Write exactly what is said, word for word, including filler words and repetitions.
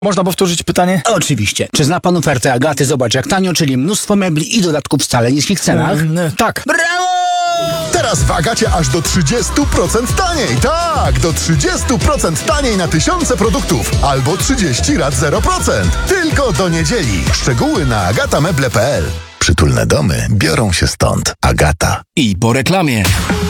Można powtórzyć pytanie? Oczywiście. Czy zna pan ofertę Agaty? Zobacz jak tanio, czyli mnóstwo mebli i dodatków w wcale niskich cenach. Mm, tak. Brawo! Teraz w Agacie aż do trzydzieści procent taniej. Tak, do trzydzieści procent taniej na tysiące produktów. Albo trzydzieści rat zero procent. Tylko do niedzieli. Szczegóły na agata meble kropka p l. Przytulne domy biorą się stąd. Agata. I po reklamie.